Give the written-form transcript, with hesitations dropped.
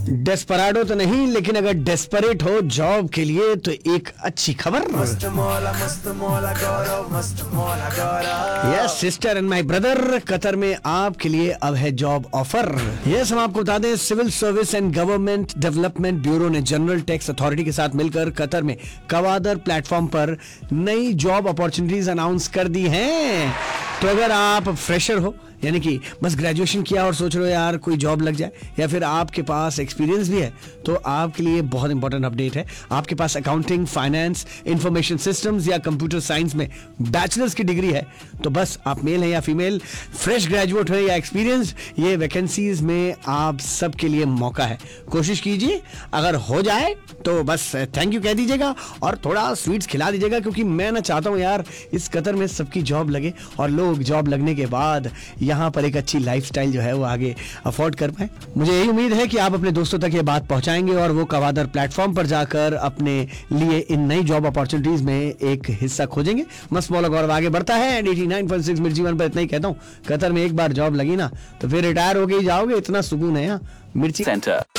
डेस्पराडो तो नहीं, लेकिन अगर डेस्परेट हो जॉब के लिए तो एक अच्छी खबर। Yes sister and my brother, Qatar में आपके लिए अब है जॉब ऑफर। यस, हम आपको बता दें, civil service and government development bureau ने जनरल टैक्स अथॉरिटी के साथ मिलकर कतर में कवादर प्लेटफॉर्म पर नई जॉब अपॉर्चुनिटीज अनाउंस कर दी हैं। तो अगर आप फ्रेशर हो, यानी कि बस ग्रेजुएशन किया और सोच रहे हो यार कोई जॉब लग जाए, या फिर आपके पास एक्सपीरियंस भी है, तो आपके लिए बहुत इंपॉर्टेंट अपडेट है। आपके पास अकाउंटिंग, फाइनेंस, इंफॉर्मेशन सिस्टम्स या कंप्यूटर साइंस में बैचलर्स की डिग्री है, तो बस आप मेल है या फीमेल, फ्रेश ग्रेजुएट हो या एक्सपीरियंस, ये वैकेंसीज में आप सबके लिए मौका है। कोशिश कीजिए, अगर हो जाए तो बस थैंक यू कह दीजिएगा और थोड़ा स्वीट्स खिला दीजिएगा, क्योंकि मैं ना चाहता हूँ यार इस कतर में सबकी जॉब लगे और लोग जॉब लगने के बाद यहाँ पर एक अच्छी लाइफस्टाइल जो है वो आगे अफोर्ड कर पाए। मुझे यही उम्मीद है कि आप अपने दोस्तों तक ये बात पहुंचाएंगे और वो कवादर प्लेटफॉर्म पर जाकर अपने लिए इन नई जॉब अपॉर्चुनिटीज में एक हिस्सा खोजेंगे। मस्त मौला गौरव आगे बढ़ता है। 89.6 मिर्ची वन पर इतना ही कहता हूँ, कतर में एक बार जॉब लगी ना तो फिर रिटायर होके ही जाओगे, इतना सुकून है यहाँ मिर्ची सेंटर।